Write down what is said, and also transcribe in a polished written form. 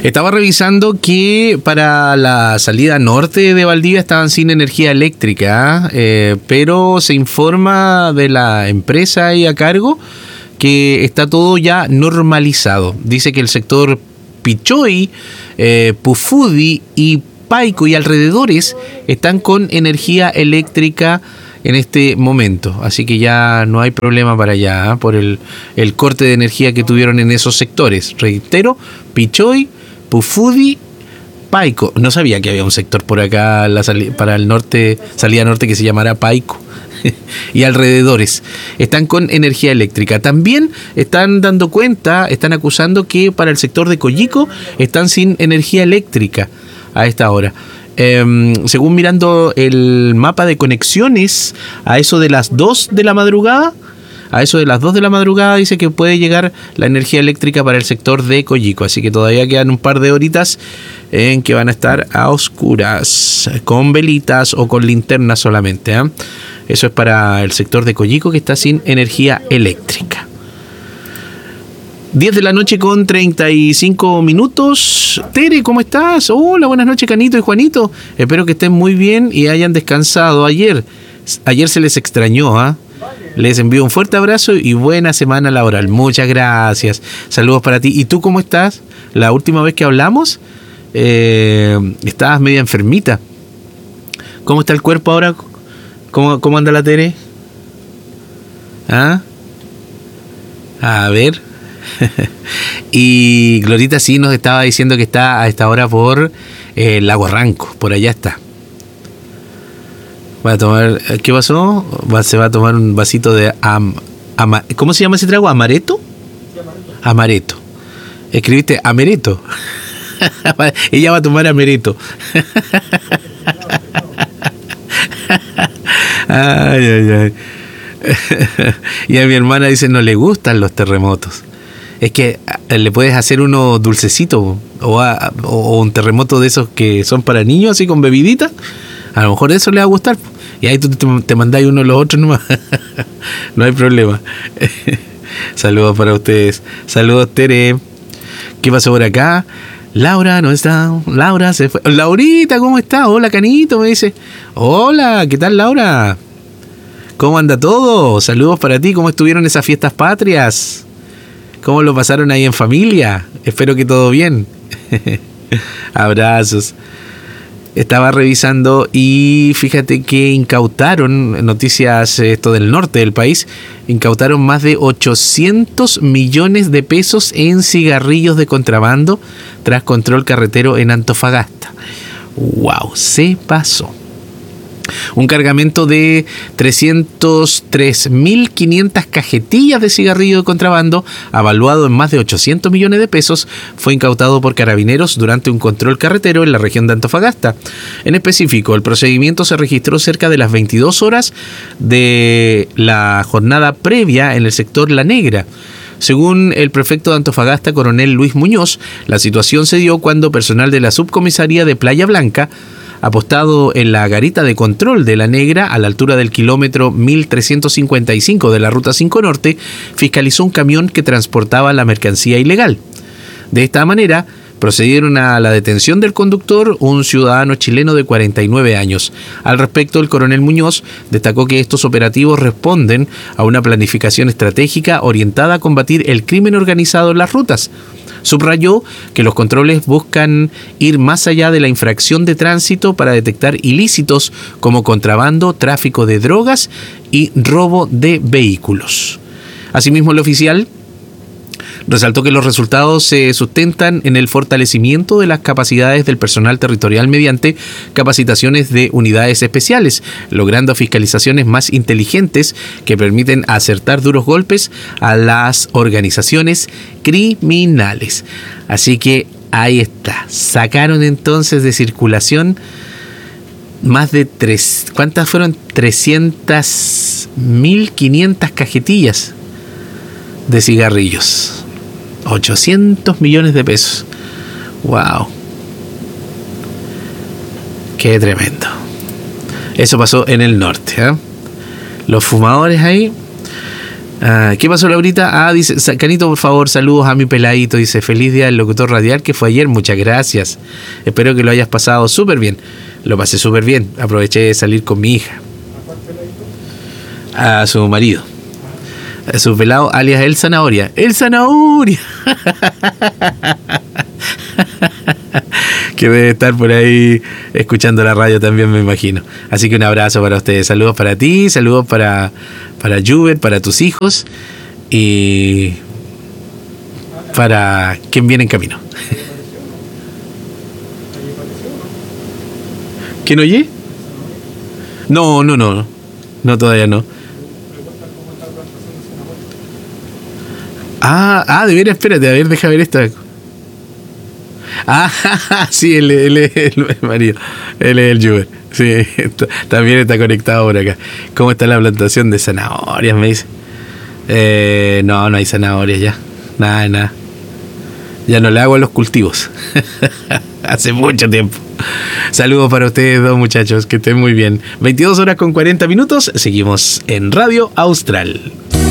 Estaba revisando que para la salida norte de Valdivia estaban sin energía eléctrica, pero se informa de la empresa ahí a cargo que está todo ya normalizado. Dice que el sector Pichoy, Pufudi y Paico y alrededores están con energía eléctrica en este momento, así que ya no hay problema para allá, por el corte de energía que tuvieron en esos sectores. Reitero, Pichoy, Pufudi, Paico. No sabía que había un sector por acá para el norte, salida norte, que se llamará Paico. Y alrededores están con energía eléctrica. También están dando cuenta, están acusando que para el sector de Coyico están sin energía eléctrica a esta hora. Según mirando el mapa de conexiones, a eso de las 2 de la madrugada, dice que puede llegar la energía eléctrica para el sector de Coyico. Así que todavía quedan un par de horitas en que van a estar a oscuras, con velitas o con linternas solamente, ¿eh? Eso es para el sector de Coyico, que está sin energía eléctrica. 10 de la noche con 35 minutos. Tere, ¿cómo estás? Hola, buenas noches, Canito y Juanito. Espero que estén muy bien y hayan descansado ayer. Ayer se les extrañó, ¿ah? Les envío un fuerte abrazo y buena semana laboral. Muchas gracias. Saludos para ti. ¿Y tú cómo estás? La última vez que hablamos, estabas media enfermita. ¿Cómo está el cuerpo ahora? ¿Cómo anda la Tere? ¿Ah? A ver. Y Glorita sí nos estaba diciendo que está a esta hora por Lago Ranco, por allá está. Va a tomar, ¿qué pasó? Se va a tomar un vasito de ¿cómo se llama ese trago? ¿Amaretto? Amaretto. Escribiste Amaretto. Ella va a tomar Amaretto. Ay. Y a mi hermana dice, no le gustan los terremotos. Es que le puedes hacer uno dulcecito o un terremoto de esos que son para niños, así con bebidita. A lo mejor eso le va a gustar. Y ahí tú te mandáis uno de los otros nomás. No hay problema. Saludos para ustedes. Saludos, Tere. ¿Qué pasó por acá? Laura no está. Laura se fue. Laurita, ¿cómo está? Hola, Canito, me dice. Hola, ¿qué tal, Laura? ¿Cómo anda todo? Saludos para ti. ¿Cómo estuvieron esas fiestas patrias? ¿Cómo lo pasaron ahí en familia? Espero que todo bien. Abrazos. Estaba revisando y fíjate que incautaron, noticias esto del norte del país, incautaron más de 800 millones de pesos en cigarrillos de contrabando tras control carretero en Antofagasta. ¡Wow! Se pasó. Un cargamento de 303.500 cajetillas de cigarrillo de contrabando, avaluado en más de 800 millones de pesos, fue incautado por carabineros durante un control carretero en la región de Antofagasta. En específico, el procedimiento se registró cerca de las 22 horas de la jornada previa en el sector La Negra. Según el prefecto de Antofagasta, coronel Luis Muñoz, la situación se dio cuando personal de la subcomisaría de Playa Blanca, apostado en la garita de control de La Negra, a la altura del kilómetro 1355 de la Ruta 5 Norte, fiscalizó un camión que transportaba la mercancía ilegal. De esta manera, procedieron a la detención del conductor, un ciudadano chileno de 49 años. Al respecto, el coronel Muñoz destacó que estos operativos responden a una planificación estratégica orientada a combatir el crimen organizado en las rutas. Subrayó que los controles buscan ir más allá de la infracción de tránsito para detectar ilícitos como contrabando, tráfico de drogas y robo de vehículos. Asimismo, el oficial resaltó que los resultados se sustentan en el fortalecimiento de las capacidades del personal territorial mediante capacitaciones de unidades especiales, logrando fiscalizaciones más inteligentes que permiten acertar duros golpes a las organizaciones criminales. Así que ahí está. Sacaron entonces de circulación más de ¿cuántas fueron? 300.500 cajetillas de cigarrillos. 800 millones de pesos. ¡Wow! ¡Qué tremendo! Eso pasó en el norte, ¿eh? Los fumadores ahí ¿Qué pasó, Laurita? Dice, Canito, por favor, saludos a mi peladito. Dice, feliz día del locutor radial que fue ayer. Muchas gracias. Espero que lo hayas pasado súper bien. Lo pasé súper bien. Aproveché de salir con mi hija. A su marido. A su pelado, alias el Zanahoria. ¡El Zanahoria! Que debe estar por ahí escuchando la radio también, me imagino. Así que un abrazo para ustedes. Saludos para ti, saludos para Juber, para tus hijos y para quien viene en camino. ¿Quién oye? No, todavía no. De veras, espérate, a ver, deja ver esto. Sí, él es el marido. Él es el Juber. Sí, también está conectado por acá. ¿Cómo está la plantación de zanahorias? Me dice. No hay zanahorias ya. Nada. Ya no le hago a los cultivos. Hace mucho tiempo. Saludos para ustedes dos, muchachos. Que estén muy bien. 22 horas con 40 minutos. Seguimos en Radio Austral.